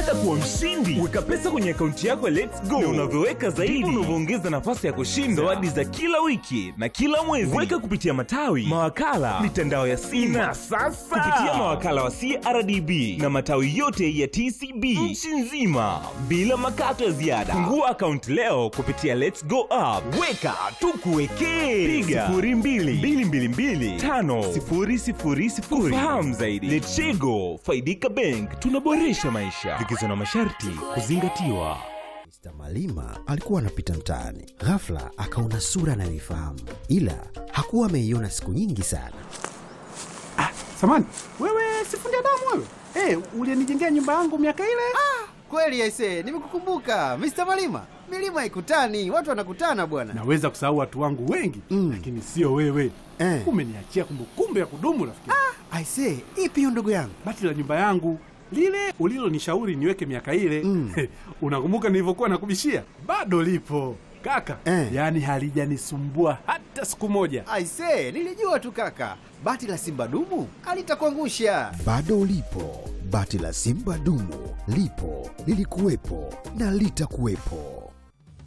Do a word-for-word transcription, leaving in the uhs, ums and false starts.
Ungependa kuwa mshindi? Weka pesa kwenye akaunti yako Let's Go. Na unavyoweka zaidi, unavyoongeza nafasi ya kushinda zawadi za kila wiki na kila mwezi. Weka kupitia matawi, mawakala, mitandao ya simu. Na sasa kupitia mawakala wa C R D B na matawi yote ya T C B nchi nzima bila makato ya ziada. Fungua account leo kupitia Let's Go app. Weka tukuwekee. Piga sifuri mbili mbili mbili mbili tano sifuri sifuri sifuri. Fahamu zaidi. Letshego, Faidika Bank, tunaboresha maisha. Vigezo na masharti kuzingatiwa. Mister Malima alikuwa anapita mtaani. Ghafla akaona sura anayoifahamu, ila hakuwa ameiona siku nyingi sana. Ah, samani, wewe sifundi damu wewe. Eh, hey, ulinijengea nyumba yangu miaka ile? Ah, kweli aisee, nimekukumbuka Mister Malima. Milima ikutani, watu wanakutana bwana. Naweza kusahau watu wangu wengi, mm. lakini sio wewe. Eh. Umeniachia kumbukumbu ya kudumu rafiki. Ah, aisee, ipi hiyo ndugu yangu? Bati la nyumba yangu, lile ulilonishauri niweke miaka ile. Mm. Unakumbuka nilivyokuwa nakubishia? Bado lipo. Kaka, eh. yaani halijanisumbua hata siku moja. Aisee, nilijua tu kaka. Bati la Simba dumu alitakuangusha. Bado lipo. Bati la Simba dumu lipo, lilikuwepo na litakuwepo.